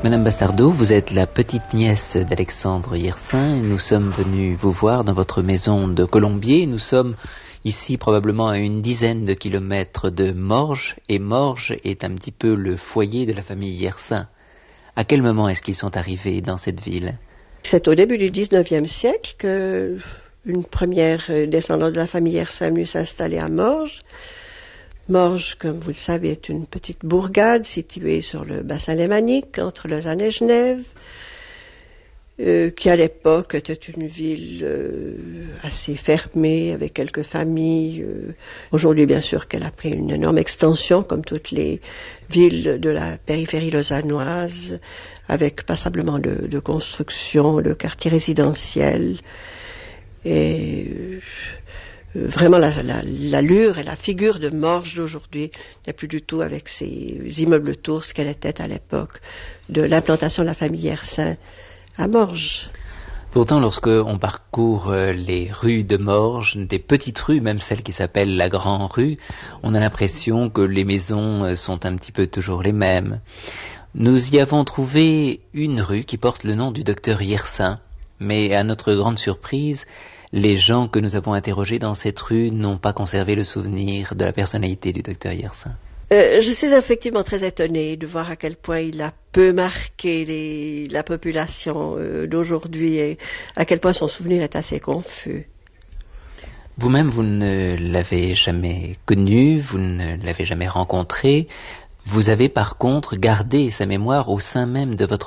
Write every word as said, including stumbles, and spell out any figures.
Madame Bastardeau, vous êtes la petite nièce d'Alexandre Yersin. Nous sommes venus vous voir dans votre maison de Colombier. Nous sommes ici probablement à une dizaine de kilomètres de Morges, et Morges est un petit peu le foyer de la famille Yersin. À quel moment est-ce qu'ils sont arrivés dans cette ville? C'est au début du dix-neuvième siècle que une première descendante de la famille Yersin est venue s'installer à Morges. Morges, comme vous le savez, est une petite bourgade située sur le bassin lémanique, entre Lausanne et Genève, euh, qui à l'époque était une ville euh, assez fermée, avec quelques familles. Euh, aujourd'hui, bien sûr, qu'elle a pris une énorme extension, comme toutes les villes de la périphérie lausannoise, avec passablement de, de construction, de quartiers résidentiels. Et... Euh, Vraiment, la, la, l'allure et la figure de Morges d'aujourd'hui n'est plus du tout avec ces immeubles tours ce qu'elle était à l'époque de l'implantation de la famille Yersin à Morges. Pourtant, lorsque on parcourt les rues de Morges, des petites rues, même celles qui s'appellent la Grande Rue, on a l'impression que les maisons sont un petit peu toujours les mêmes. Nous y avons trouvé une rue qui porte le nom du docteur Yersin, mais à notre grande surprise, les gens que nous avons interrogés dans cette rue n'ont pas conservé le souvenir de la personnalité du docteur Yersin. Euh, je suis effectivement très étonnée de voir à quel point il a peu marqué les, la population euh, d'aujourd'hui et à quel point son souvenir est assez confus. Vous-même, vous ne l'avez jamais connu, vous ne l'avez jamais rencontré. Vous avez par contre gardé sa mémoire au sein même de votre